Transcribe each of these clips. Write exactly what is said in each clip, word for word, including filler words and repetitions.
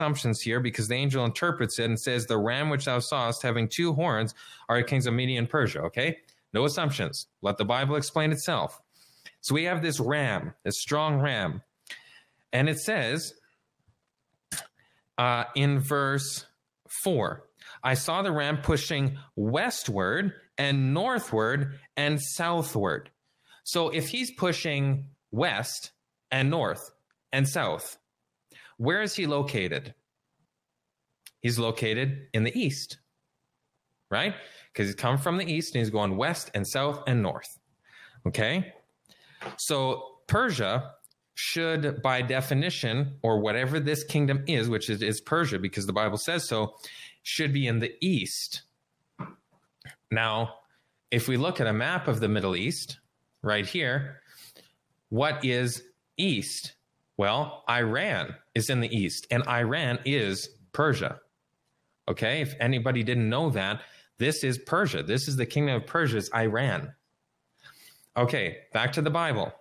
assumptions here, because the angel interprets it and says, the ram which thou sawest having two horns are the kings of Media and Persia, okay? No assumptions. Let the Bible explain itself. So we have this ram, this strong ram. And it says uh, in verse four, I saw the ram pushing westward and northward and southward. So if he's pushing west and north and south, where is he located? He's located in the east, right? Because he's come from the east and he's going west and south and north, okay? So Persia should, by definition, or whatever this kingdom is, which is, is Persia because the Bible says so, should be in the east. Now, if we look at a map of the Middle East, right here, what is east? Well, Iran is in the east, and Iran is Persia. Okay, if anybody didn't know that, this is Persia. This is the kingdom of Persia, is Iran. Okay, back to the Bible.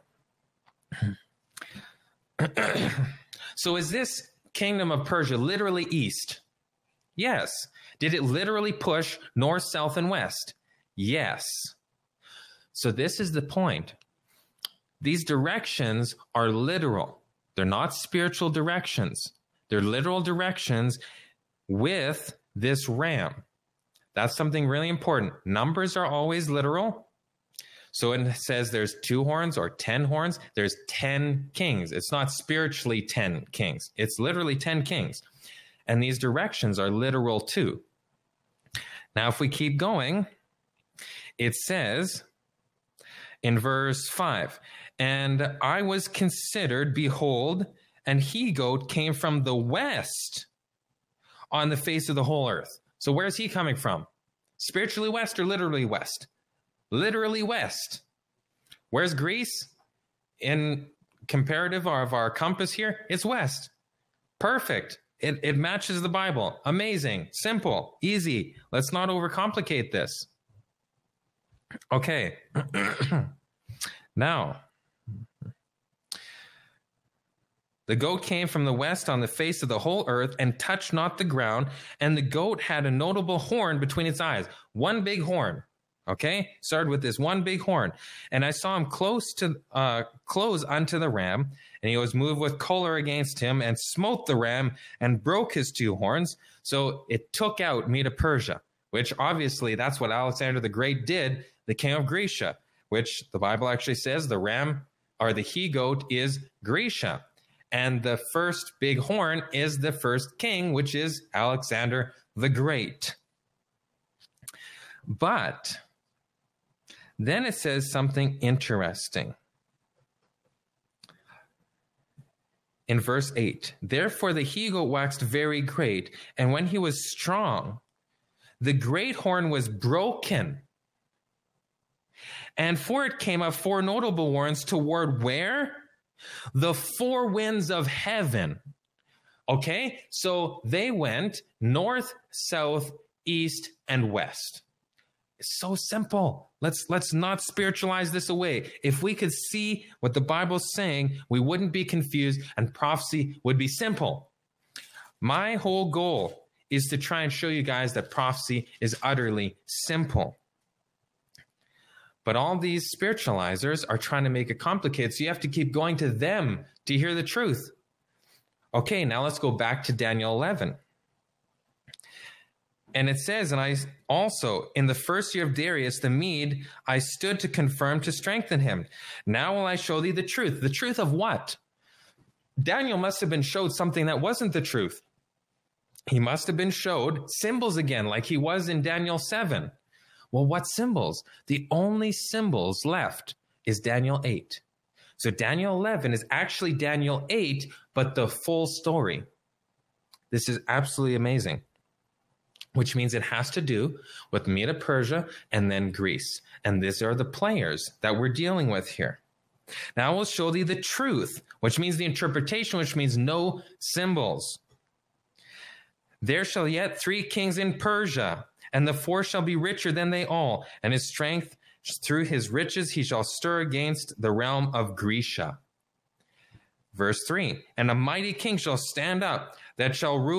So is this kingdom of Persia literally east? Yes. Did it literally push north, south, and west? Yes. So this is the point. These directions are literal. They're not spiritual directions. They're literal directions with this ram. That's something really important. Numbers are always literal. So when it says there's two horns or ten horns, there's ten kings. It's not spiritually ten kings. It's literally ten kings. And these directions are literal too. Now, if we keep going, it says in verse five, and I was considered, behold, an he-goat came from the west on the face of the whole earth. So where's he coming from? Spiritually west or literally west? Literally west. Where's Greece? In comparative of our compass here, it's west. Perfect. It, it matches the Bible. Amazing. Simple. Easy. Let's not overcomplicate this. Okay. Now, the goat came from the west on the face of the whole earth and touched not the ground, and the goat had a notable horn between its eyes. One big horn. Okay, started with this one big horn. And I saw him close to uh, close unto the ram, and he was moved with choler against him, and smote the ram, and broke his two horns. So it took out Media Persia, which obviously that's what Alexander the Great did, the king of Grecia, which the Bible actually says the ram, or the he-goat, is Grecia. And the first big horn is the first king, which is Alexander the Great. But then it says something interesting. In verse eight, therefore the he-goat waxed very great, and when he was strong, the great horn was broken. And for it came up four notable horns toward where? The four winds of heaven. Okay, so they went north, south, east, and west. It's so simple. Let's let's not spiritualize this away. If we could see what the Bible's saying, we wouldn't be confused, and prophecy would be simple. My whole goal is to try and show you guys that prophecy is utterly simple. But all these spiritualizers are trying to make it complicated, so you have to keep going to them to hear the truth. Okay, now let's go back to Daniel eleven. And it says, and I also, in the first year of Darius the Mede, I stood to confirm, to strengthen him. Now will I show thee the truth. The truth of what? Daniel must have been showed something that wasn't the truth. He must have been showed symbols again, like he was in Daniel seven. Well, what symbols? The only symbols left is Daniel eight. So Daniel eleven is actually Daniel eight, but the full story. This is absolutely amazing. Which means it has to do with Media Persia and then Greece. And these are the players that we're dealing with here. Now I will show thee the truth, which means the interpretation, which means no symbols. There shall yet three kings in Persia, and the fourth shall be richer than they all, and his strength through his riches he shall stir against the realm of Grecia. Verse three, and a mighty king shall stand up, that shall rule